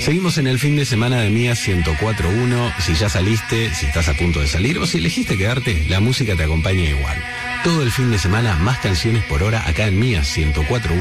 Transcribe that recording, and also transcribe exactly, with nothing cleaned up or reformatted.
Seguimos en el fin de semana de Mía ciento cuatro punto uno. Si ya saliste, si estás a punto de salir o si elegiste quedarte, la música te acompaña igual. Todo el fin de semana, más canciones por hora acá en Mía ciento cuatro punto uno.